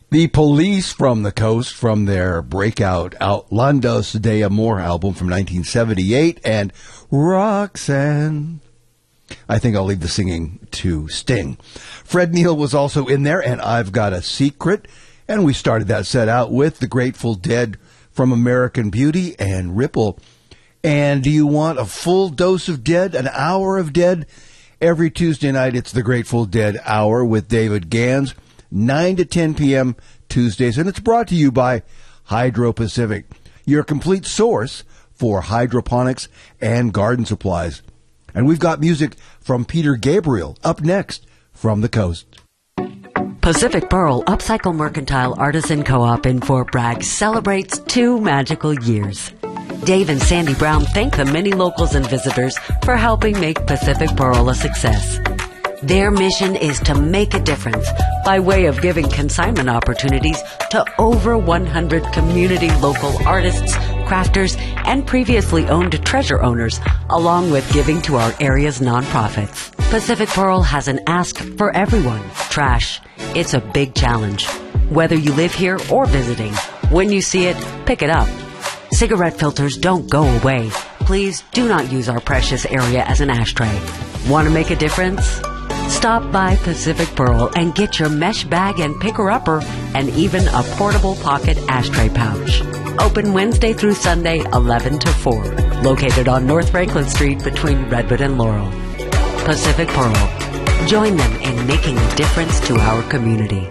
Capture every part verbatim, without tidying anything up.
The Police from the Coast from their breakout Outlandos de Amor album from nineteen seventy-eight, and Roxanne. I think I'll leave the singing to Sting. Fred Neil was also in there, and I've Got a Secret. And we started that set out with the Grateful Dead from American Beauty and Ripple. And do you want a full dose of Dead, an hour of Dead? Every Tuesday night, it's the Grateful Dead Hour with David Gans, nine to ten p.m. Tuesdays. And it's brought to you by Hydro Pacific, your complete source for hydroponics and garden supplies. And we've got music from Peter Gabriel up next from the coast. Pacific Pearl Upcycle Mercantile Artisan Co-op in Fort Bragg celebrates two magical years. Dave and Sandy Brown thank the many locals and visitors for helping make Pacific Pearl a success. Their mission is to make a difference by way of giving consignment opportunities to over one hundred community local artists, crafters, and previously owned treasure owners, along with giving to our area's nonprofits. Pacific Pearl has an ask for everyone. Trash. It's a big challenge. Whether you live here or visiting, when you see it, pick it up. Cigarette filters don't go away. Please do not use our precious area as an ashtray. Want to make a difference? Stop by Pacific Pearl and get your mesh bag and picker-upper and even a portable pocket ashtray pouch. Open Wednesday through Sunday, eleven to four. Located on North Franklin Street between Redwood and Laurel. Pacific Pearl. Join them in making a difference to our community.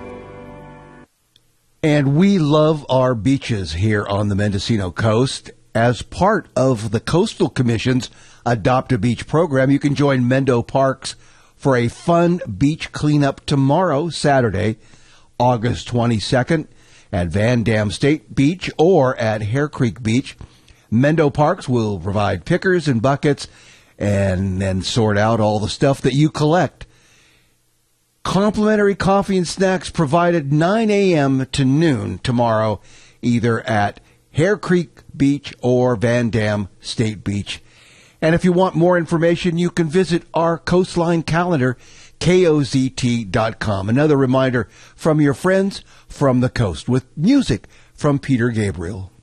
And we love our beaches here on the Mendocino coast. As part of the Coastal Commission's Adopt a Beach program, you can join Mendo Parks for a fun beach cleanup tomorrow, Saturday, August twenty-second, at Van Dam State Beach or at Hare Creek Beach. Mendo Parks will provide pickers and buckets and then sort out all the stuff that you collect. Complimentary coffee and snacks provided nine a.m. to noon tomorrow, either at Hare Creek Beach or Van Dam State Beach. And if you want more information, you can visit our coastline calendar, K O Z T dot com. Another reminder from your friends from the coast with music from Peter Gabriel.